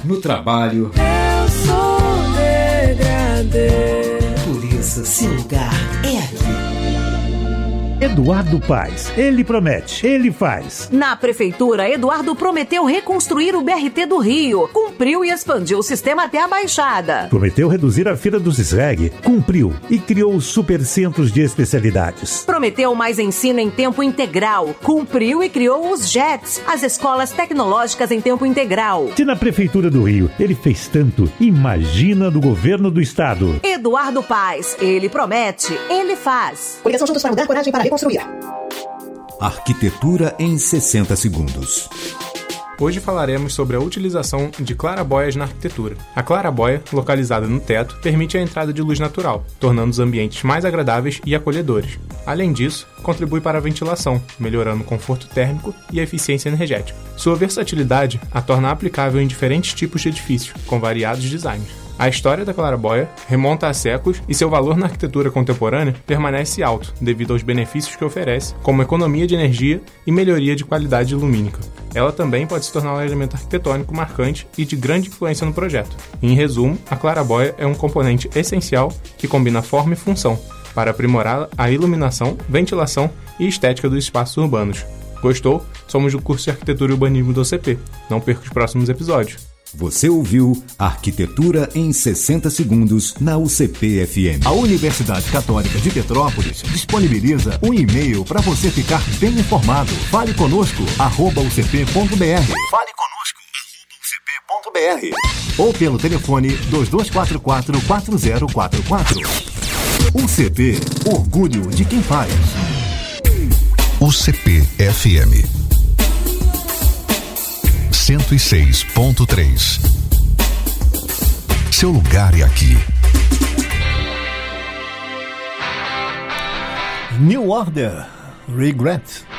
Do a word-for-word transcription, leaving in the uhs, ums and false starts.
no trabalho. Eu sou degradê. Por isso, seu lugar é aqui. Eduardo Paes, ele promete, ele faz. Na Prefeitura, Eduardo prometeu reconstruir o B R T do Rio, cumpriu e expandiu o sistema até a Baixada. Prometeu reduzir a fila dos S R E G, cumpriu e criou os supercentros de especialidades. Prometeu mais ensino em tempo integral, cumpriu e criou os J E Ts, as escolas tecnológicas em tempo integral. Se na Prefeitura do Rio ele fez tanto, imagina no governo do Estado. Eduardo Paes, ele promete, ele faz. Coligação Juntos para Mudar, coragem para reconstruir. Arquitetura em sessenta segundos. Hoje falaremos sobre a utilização de clarabóias na arquitetura. A clarabóia, localizada no teto, permite a entrada de luz natural, tornando os ambientes mais agradáveis e acolhedores. Além disso, contribui para a ventilação, melhorando o conforto térmico e a eficiência energética. Sua versatilidade a torna aplicável em diferentes tipos de edifícios, com variados designs. A história da clarabóia remonta a séculos e seu valor na arquitetura contemporânea permanece alto devido aos benefícios que oferece, como economia de energia e melhoria de qualidade lumínica. Ela também pode se tornar um elemento arquitetônico marcante e de grande influência no projeto. Em resumo, a clarabóia é um componente essencial que combina forma e função para aprimorar a iluminação, ventilação e estética dos espaços urbanos. Gostou? Somos do curso de Arquitetura e Urbanismo do U C P. Não perca os próximos episódios. Você ouviu Arquitetura em sessenta segundos na U C P F M. A Universidade Católica de Petrópolis disponibiliza um e-mail para você ficar bem informado. Fale conosco, arroba u c p ponto b r. Fale conosco, arroba u c p ponto b r. Ou pelo telefone dois dois quatro quatro, quatro zero quatro quatro. U C P, orgulho de quem faz. U C P F M cento e seis ponto três. Seu lugar é aqui. New Order, Regret.